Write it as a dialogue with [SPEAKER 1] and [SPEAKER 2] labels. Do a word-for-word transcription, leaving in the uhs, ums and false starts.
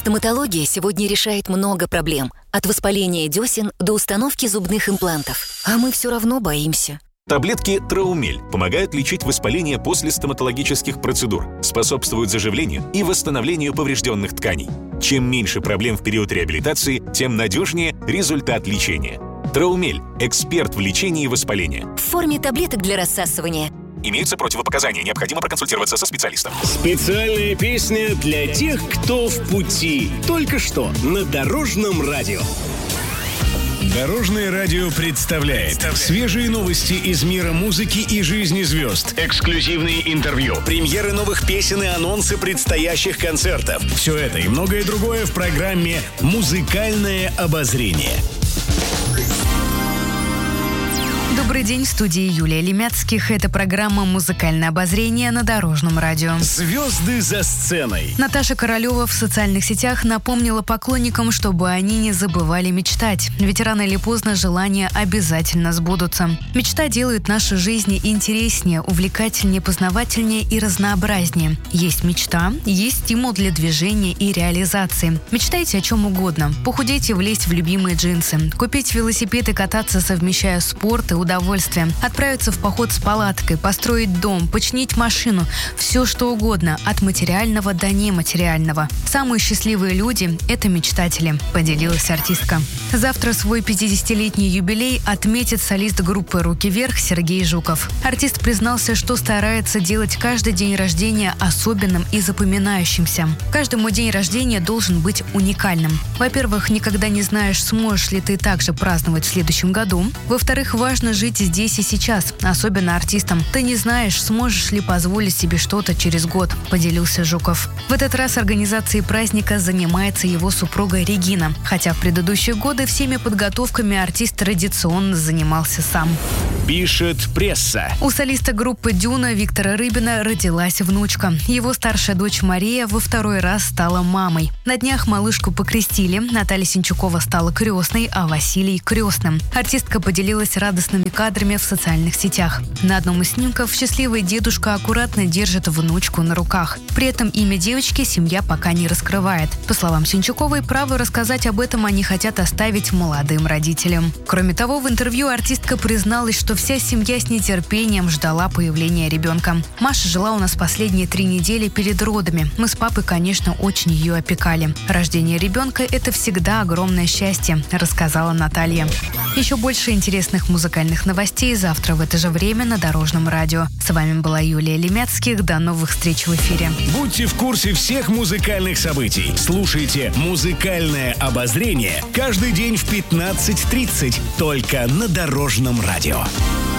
[SPEAKER 1] Стоматология сегодня решает много проблем. От воспаления десен до установки зубных имплантов. А мы все равно боимся.
[SPEAKER 2] Таблетки Траумель помогают лечить воспаление после стоматологических процедур, способствуют заживлению и восстановлению поврежденных тканей. Чем меньше проблем в период реабилитации, тем надежнее результат лечения. Траумель – эксперт в лечении воспаления.
[SPEAKER 1] В форме таблеток для рассасывания.
[SPEAKER 2] Имеются противопоказания, необходимо проконсультироваться со специалистом.
[SPEAKER 3] Специальная песня для тех, кто в пути. Только что на Дорожном радио.
[SPEAKER 4] Дорожное радио представляет свежие новости из мира музыки и жизни звезд.
[SPEAKER 3] Эксклюзивные интервью,
[SPEAKER 4] Премьеры новых песен и анонсы предстоящих концертов. Все это и многое другое в программе «Музыкальное обозрение».
[SPEAKER 5] Добрый день, в студии Юлия Лемяцких. Это программа «Музыкальное обозрение» на Дорожном радио.
[SPEAKER 4] Звезды за сценой.
[SPEAKER 5] Наташа Королева в социальных сетях напомнила поклонникам, чтобы они не забывали мечтать. Ведь рано или поздно желания обязательно сбудутся. Мечта делает наши жизни интереснее, увлекательнее, познавательнее и разнообразнее. Есть мечта, есть стимул для движения и реализации. Мечтайте о чем угодно. Похудеть и влезть в любимые джинсы. Купить велосипед и кататься, совмещая спорт и удовольствие. Отправиться в поход с палаткой, построить дом, починить машину. Все что угодно, от материального до нематериального. Самые счастливые люди – это мечтатели, поделилась артистка. Завтра свой пятидесятилетний юбилей отметит солист группы «Руки вверх» Сергей Жуков. Артист признался, что старается делать каждый день рождения особенным и запоминающимся. Каждый мой день рождения должен быть уникальным. Во-первых, никогда не знаешь, сможешь ли ты также праздновать в следующем году. Во-вторых, важно жить здесь и сейчас, особенно артистам. Ты не знаешь, сможешь ли позволить себе что-то через год, поделился Жуков. В этот раз организацией праздника занимается его супруга Регина, хотя в предыдущие годы всеми подготовками артист традиционно занимался сам.
[SPEAKER 4] Пишет пресса.
[SPEAKER 5] У солиста группы «Дюна» Виктора Рыбина родилась внучка. Его старшая дочь Мария во второй раз стала мамой. На днях малышку покрестили, Наталья Синчукова стала крестной, а Василий – крестным. Артистка поделилась радостными кадрами в социальных сетях. На одном из снимков счастливый дедушка аккуратно держит внучку на руках. При этом имя девочки семья пока не раскрывает. По словам Синчуковой, право рассказать об этом они хотят оставить молодым родителям. Кроме того, в интервью артистка призналась, что вся семья с нетерпением ждала появления ребенка. Маша жила у нас последние три недели перед родами. Мы с папой, конечно, очень ее опекали. Рождение ребенка – это всегда огромное счастье, рассказала Наталья. Еще больше интересных музыкальных новостей завтра в это же время на Дорожном радио. С вами была Юлия Лемяцких. До новых встреч в эфире.
[SPEAKER 4] Будьте в курсе всех музыкальных событий. Слушайте «Музыкальное обозрение» каждый день в пятнадцать тридцать только на Дорожном радио.